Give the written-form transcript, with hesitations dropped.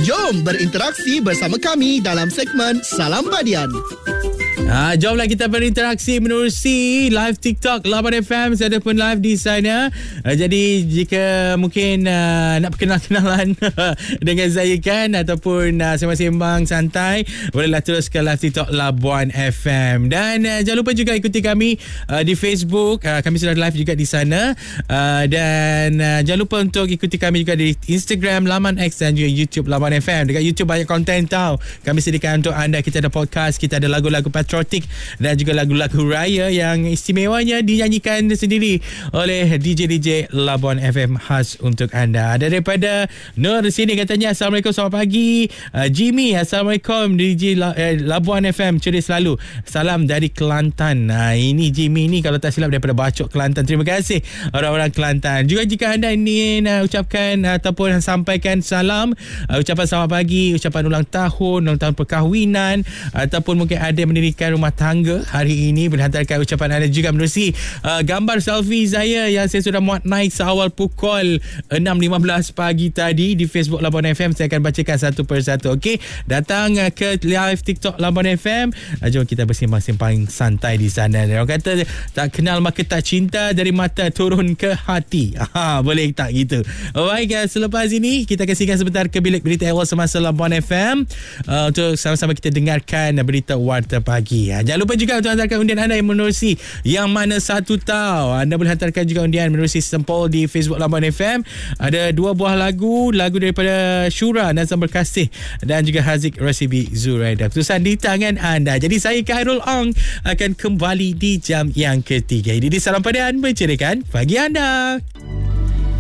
Jom berinteraksi bersama kami dalam segmen Salam Badian. Jomlah kita berinteraksi menerusi live TikTok Laban FM. Saya ada pun live di sana. Jadi jika mungkin nak perkenal-kenalan dengan saya kan, ataupun sembang-sembang santai, bolehlah terus ke live TikTok Labuan FM. Dan jangan lupa juga ikuti kami di Facebook. Kami sudah live juga di sana. Dan jangan lupa untuk ikuti kami juga di Instagram Laman X dan juga YouTube Laban FM. Dekat YouTube banyak konten tau. Kami sediakan untuk anda. Kita ada podcast, kita ada lagu-lagu patriotik dan juga lagu-lagu raya yang istimewanya dinyanyikan sendiri oleh DJ Labuan FM khas untuk anda. Ada daripada Nur sini katanya, Assalamualaikum, selamat pagi. Jimmy, Assalamualaikum DJ Labuan FM, ceria selalu. Salam dari Kelantan. Ini Jimmy ni kalau tak silap daripada Bacok, Kelantan. Terima kasih orang-orang Kelantan. Juga jika anda ingin ucapkan ataupun sampaikan salam, ucapan selamat pagi, ucapan ulang tahun perkahwinan, ataupun mungkin ada mendirikan rumah tangga hari ini, berhantarkan ucapan anda juga menerusi gambar selfie saya yang saya sudah muat naik seawal pukul 6.15 pagi tadi di Facebook Labuan FM. Saya akan bacakan satu persatu. Okey, datang ke live TikTok Labuan FM. Jom kita bersembang-sembang santai di sana. Orang kata tak kenal maka tak cinta, dari mata turun ke hati. Boleh tak gitu? Baik, selepas ini kita akan singgah sebentar ke bilik berita awal semasa Labuan FM untuk sama-sama kita dengarkan berita Warta Pagi. Jangan lupa juga untuk hantarkan undian anda yang menerusi Yang Mana Satu Tahu. Anda boleh hantarkan juga undian menerusi Sempol di Facebook Labuan FM. Ada 2 buah lagu daripada Syura Nazam Berkasih dan juga Haziq Rasibi Zuraida. Keputusan di tangan anda. Jadi saya Khairul Ong akan kembali di jam yang ketiga. Ini di Salam Padian, menceriakan pagi anda.